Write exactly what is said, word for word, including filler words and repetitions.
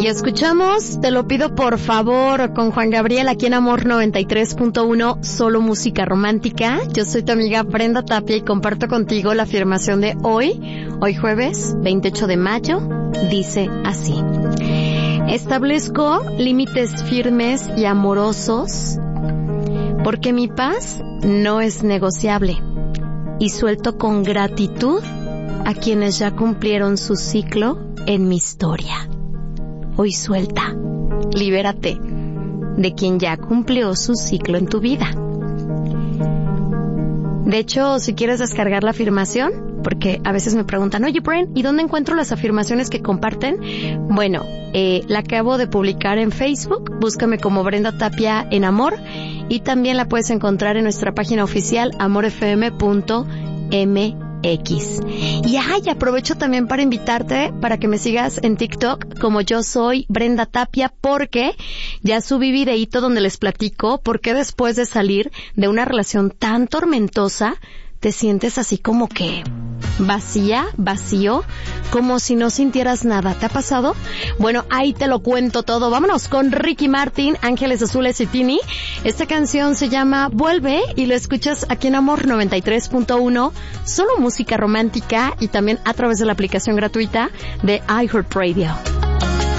Y escuchamos Te lo pido por favor con Juan Gabriel aquí en Amor noventa y tres punto uno, solo música romántica. Yo soy tu amiga Brenda Tapia y comparto contigo la afirmación de hoy, hoy jueves veintiocho de mayo, dice así: establezco límites firmes y amorosos porque mi paz no es negociable y suelto con gratitud a quienes ya cumplieron su ciclo en mi historia. Hoy suelta, libérate de quien ya cumplió su ciclo en tu vida. De hecho, si quieres descargar la afirmación, porque a veces me preguntan, oye, Bren, ¿y dónde encuentro las afirmaciones que comparten? Bueno, eh, la acabo de publicar en Facebook, búscame como Brenda Tapia en Amor, y también la puedes encontrar en nuestra página oficial amor f m punto m x. Y ay, aprovecho también para invitarte para que me sigas en TikTok como Yo Soy Brenda Tapia, porque ya subí videíto donde les platico por qué después de salir de una relación tan tormentosa te sientes así como que vacía, vacío, como si no sintieras nada. ¿Te ha pasado? Bueno, ahí te lo cuento todo. Vámonos con Ricky Martin, Ángeles Azules y Tini. Esta canción se llama Vuelve y lo escuchas aquí en Amor noventa y tres punto uno, solo música romántica, y también a través de la aplicación gratuita de iHeartRadio.